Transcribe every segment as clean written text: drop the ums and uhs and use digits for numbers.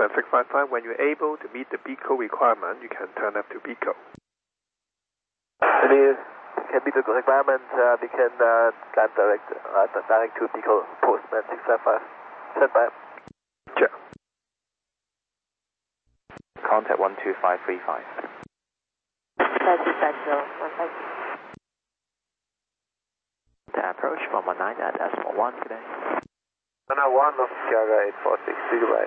655, when you're able to meet the BECO requirement, you can turn up to BECO. When you can meet the requirement, we can climb direct to BECO, postman 655. Stand by. Check. Contact 12535. The approach from 19 at decimal 1 today. 101 of Sierra 846, right.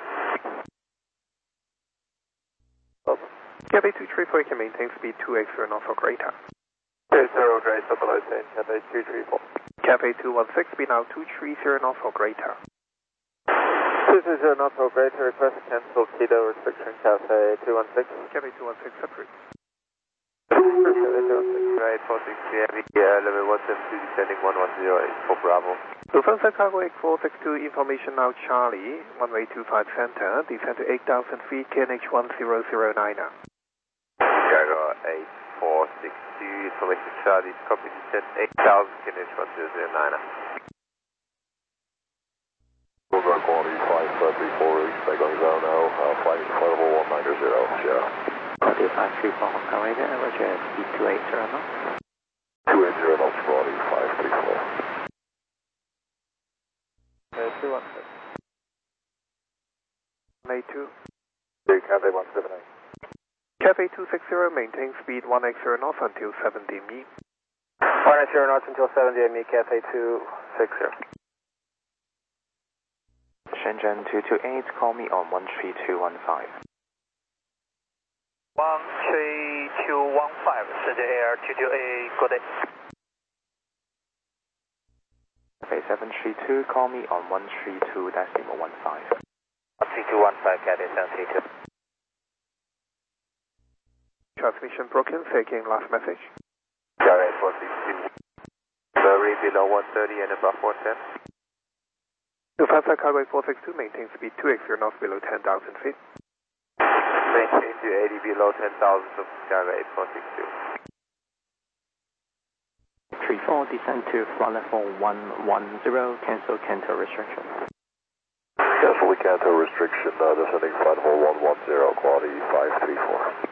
Cathay 234, you can maintain speed 280 knots or greater. 20 great, below 10, Cathay 234. Cathay 216, speed now 230 knots or greater. 230 knots or greater, request cancel Kilo restriction, Cathay 216. Cathay 216, approved. Cathay 216, right, 46, level 172, descending 110 for Bravo. Lufthansa Cargo 8462, information now Charlie, runway 25 center, descend to 8,000 feet, KNH 1009 now. Cargo 8462, information Charlie, copy descent 8,000, KNH 1009 now. Bulldog quality 534, expect on zone now, flight level 190, Sierra. Quality 534, operator, roger, speed 280 knots. 280 knots, quality 534. 216. 182. Cathay 178. Cathay 260, maintain speed 180 knots until 70 me. 180 knots until 70 me, Cathay 260. Shenzhen 228, call me on 13215. 13215, Shenzhen Air 228, good day. Cathay 732, call me on 132.15. 13215, Cathay 732. Transmission broken, taking last message. Sierra 846. Bury below 130 and above 110. Lufthansa Cargo 8462, maintain speed 280 knots below 10,000 feet. Maintain 280 below 10,000 of Sierra 8462. 34, descend to flight level 110, cancel Canto restriction. Cancel the Canto restriction, descending flight level 110, quality 534.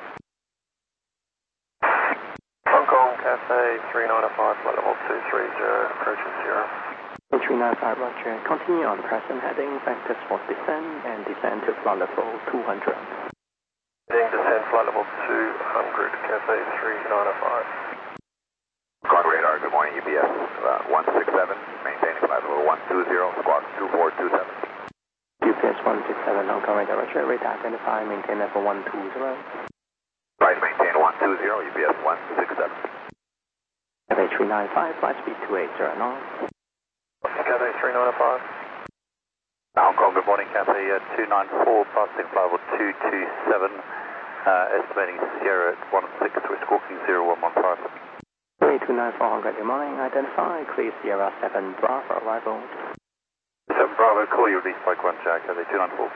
Hong Kong, Cathay 395, flight level 230, approaching 0. 395, roger. Continue on present heading, vectors for descent and descend to flight level 200. Heading descent flight level 200, Cathay 395. Squad radar, good morning, UPS 167, maintaining flight level 120, squawk 2427. UPS 167, Hong Kong radar, roger. Radar identify, maintain level 120. Right, maintain 120, UPS 167. Cathay 395, flight speed 280 knots. Cathay 395. Hong Kong, good morning, Cathay 294, passing flight level 227, estimating Sierra at 16, we're squawking 0115. 294, Hong Kong, good morning, identify, clear Sierra 7 Bravo arrival. 7 Bravo, call you release by Guan Jack, Cathay 294.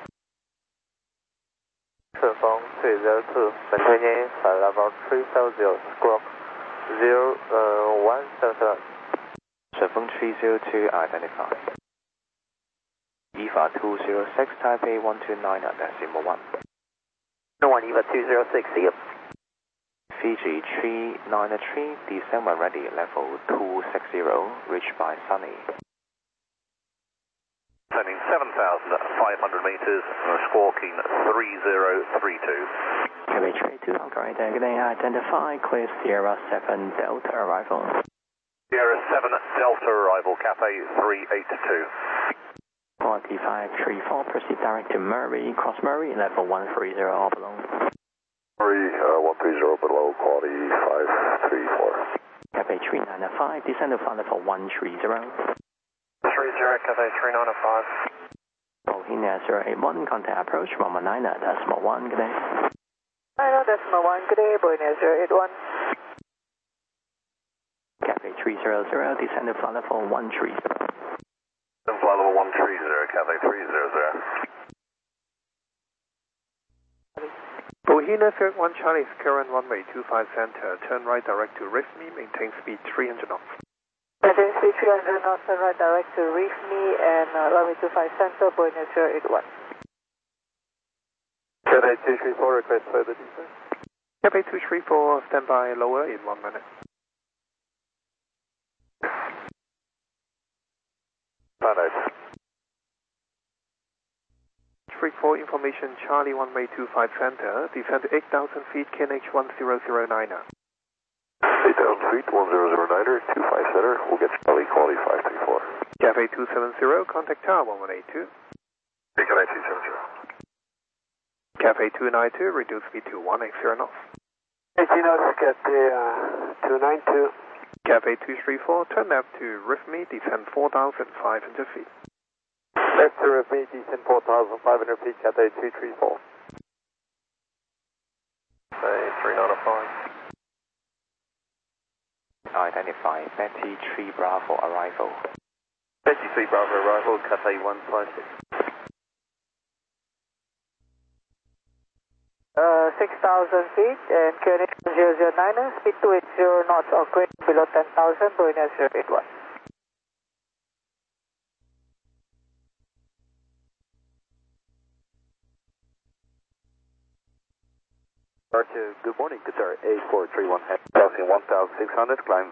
顺风302, maintaining flight level 370, squawk 0177. 顺风302, identify. EVA 206, Taipei 129.1. 1 EVA 206, see you. Fiji 393, descend when ready, level 260, reached by Sunny. Turning 7,500 meters, squawking 3032. Cathay 32, Hong Kong, good day, identify, clear Sierra 7 Delta arrival. Sierra 7 Delta arrival, Cathay 382. 4534, proceed direct to Murray, cross Murray, level 130 or below. Murray 130 below, quality 534. Cathay 395, descend to flight level 130. 30, Cathay 395. Bohemia 081, contact approach, 119 at decimal 1, good day. 9.1, good day, Bohemia 081. Cathay 300, descend to flight level 130. Flight level 130, Cathay 300. Bohemia 1 Charlie's current runway 25 center, turn right direct to Rifme, maintain speed 300 knots. Maintain speed 300 knots, turn right direct to Rifme and runway 25 center, Bohemia 081. Cathay 234, request further descent. Cathay 234, stand by lower in 1 minute. Nice. 34 information, Charlie 1-way 25 center, descend to 8,000 feet, KNH 1009er. 8,000 feet, 1009er, 25 center, we'll get Charlie quality 534. Cathay 270, contact tower 1182. Cathay 270. Cathay 292, reduce speed to 180 knots. 18 knots, Cathay 292. Cathay 234, turn left to Rifme, descend 4,500 feet. Left to Rifme, descend 4,500 feet, Cathay 234. Say 3905. Identify Betty 3 Bravo arrival. Betty 3 Bravo arrival, Cathay 156. 6,000 feet and QNH 009, speed 280 knots, or grade below 10,000, Buenos 081. R2, good morning, Qatar 8431, passing 1,600, climb